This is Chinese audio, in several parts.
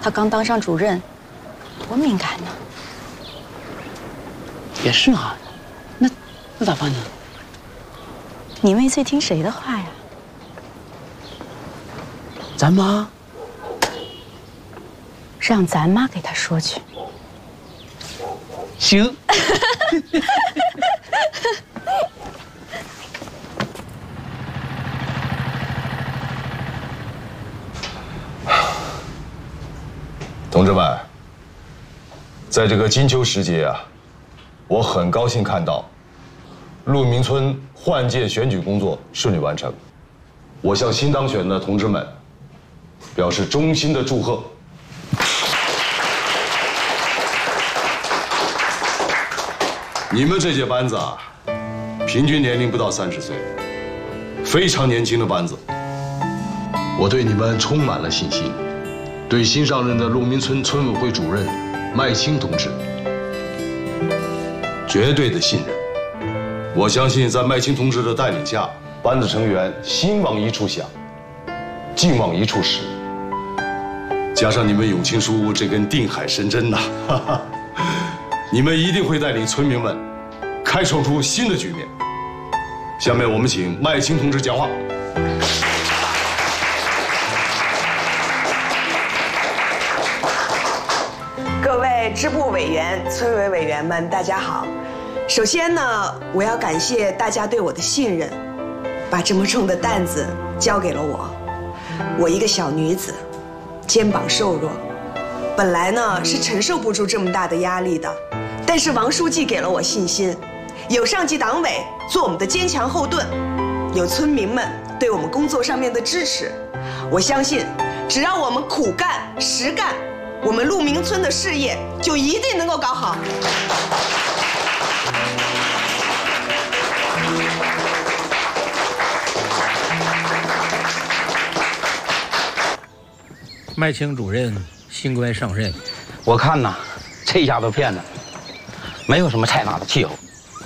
他刚当上主任，多敏感呢。 也是啊，那咋办呢？ 你妹最听谁的话呀？ 咱妈。 让咱妈给他说去。 行。 同志们，在这个金秋时节啊，我很高兴看到鹿鸣村换届选举工作顺利完成。我向新当选的同志们表示衷心的祝贺。你们这届班子啊，平均年龄不到30岁，非常年轻的班子。我对你们充满了信心。对新上任的鹿鸣村村委会主任麦青同志，绝对的信任。我相信在麦青同志的带领下，班子成员心往一处想，劲往一处使。加上你们永庆书屋这根定海神针呐，你们一定会带领村民们开创出新的局面。下面我们请麦青同志讲话。 各位支部委员、村委委员们，大家好。首先呢，我要感谢大家对我的信任，把这么重的担子交给了我。我一个小女子，肩膀瘦弱，本来呢是承受不住这么大的压力的。但是王书记给了我信心，有上级党委做我们的坚强后盾，有村民们对我们工作上面的支持，我相信，只要我们苦干实干，我们鹿鸣村的事业就一定能够搞好。 麦青主任新官上任， 我看呐，这丫头片子没有什么太大的气候。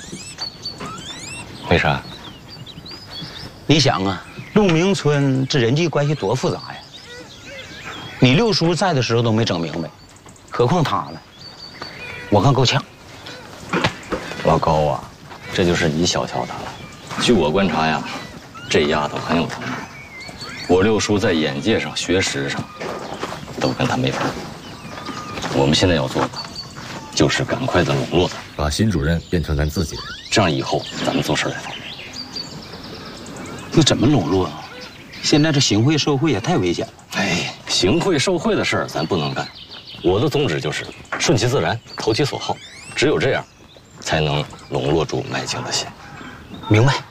为啥？ 你想啊，鹿鸣村这人际关系多复杂呀！你六叔在的时候都没整明白，何况他呢？我看够呛。 老高啊，这就是你小瞧她了。据我观察呀，这丫头很有头脑。我六叔在眼界上、学识上，都跟她没法。我们现在要做的，就是赶快的笼络她，把新主任变成咱自己人，这样以后咱们做事才方便。 那怎么笼络啊？现在这行贿受贿也太危险了。 哎，行贿受贿的事儿咱不能干。我的宗旨就是顺其自然，投其所好，只有这样，才能笼络住麦青的心。 明白。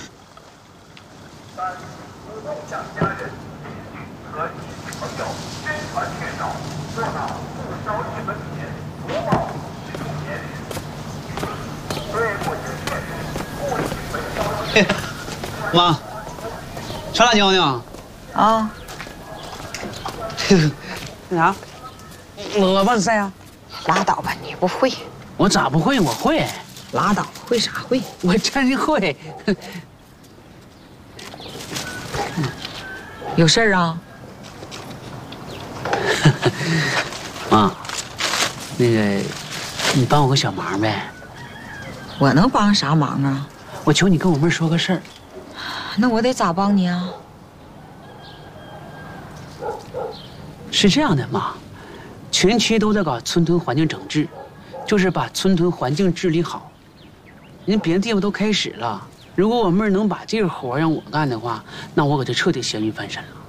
妈，啥辣椒呢？ 啊， 那啥，我帮你晒啊。 拉倒吧，你不会。 我咋不会？我会。 拉倒，会啥会？ 我真会。 有事儿啊？ 妈，那个，你帮我个小忙呗。 我能帮啥忙啊？ 我求你跟我妹说个事儿。 那我得咋帮你啊？ 是这样的，妈，全区都在搞村屯环境整治，就是把村屯环境治理好。人别的地方都开始了，如果我妹儿能把这个活让我干的话，那我可就彻底咸鱼翻身了。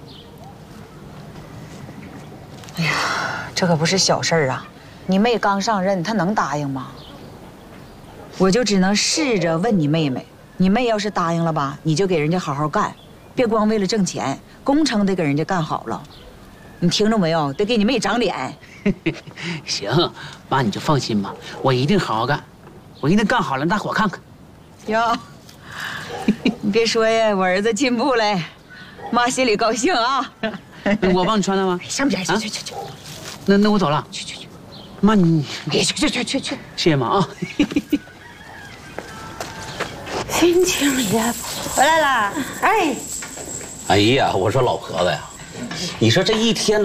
哎呀，这可不是小事儿啊！你妹刚上任，她能答应吗？我就只能试着问你妹妹，你妹要是答应了吧，你就给人家好好干，别光为了挣钱，工程得给人家干好了。你听着没有？得给你妹长脸。 行，妈你就放心吧，我一定好好干，我一定干好了，大伙看看。 哟，你别说呀，我儿子进步了，妈心里高兴啊。 我帮你穿了吗？ 上边去。 那我走了。 去。 妈你， 别去。 谢谢妈啊。 心情也回来了。 哎呀，我说老婆子呀，你说这一天都。